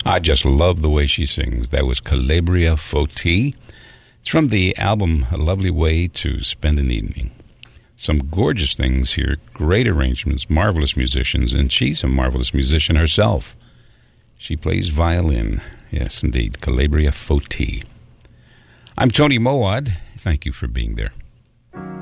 I just love the way she sings. That was Calabria Foti. It's from the album A Lovely Way to Spend an Evening. Some gorgeous things here, great arrangements, marvelous musicians, and she's a marvelous musician herself. She plays violin. Yes, indeed, Calabria Foti. I'm Tony Mowat. Thank you for being there.